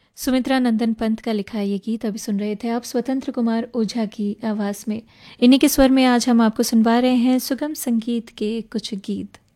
सुमित्रा नंदन पंत का लिखा ये गीत अभी सुन रहे थे आप स्वतंत्र कुमार ओझा की आवाज़ में। इन्हीं के स्वर में आज हम आपको सुनवा रहे हैं सुगम संगीत के कुछ गीत।